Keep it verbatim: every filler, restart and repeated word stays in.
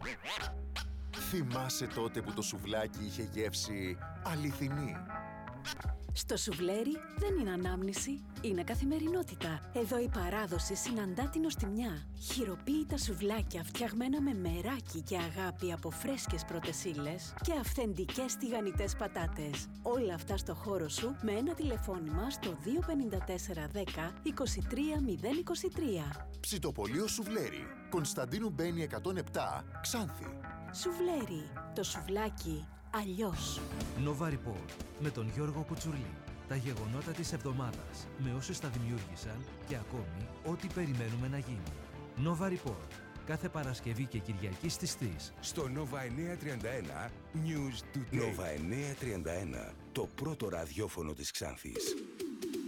Θυμάσαι τότε που το σουβλάκι είχε γεύση αληθινή? Στο σουβλέρι δεν είναι ανάμνηση, είναι καθημερινότητα. Εδώ η παράδοση συναντά την νοστιμιά. Χειροποίητα σουβλάκια φτιαγμένα με μεράκι και αγάπη από φρέσκες πρώτες ύλες και αυθεντικές τηγανιτές πατάτες. Όλα αυτά στο χώρο σου με ένα τηλεφώνημα στο δύο πέντε τέσσερα δέκα είκοσι τρία μηδέν είκοσι τρία. Ψητοπολείο Σουβλέρι, Κωνσταντίνου Μπένη εκατόν επτά, Ξάνθη. Σουβλέρι, το σουβλάκι αλλιώς. Nova Report με τον Γιώργο Κουτσουρλή. Τα γεγονότα της εβδομάδας με όσους τα δημιούργησαν και ακόμη ό,τι περιμένουμε να γίνει. Nova Report. Κάθε Παρασκευή και Κυριακή στις τρεις. Στο Nova εννιακόσια τριάντα ένα News Today. Nova εννιακόσια τριάντα ένα. Το πρώτο ραδιόφωνο της Ξάνθης.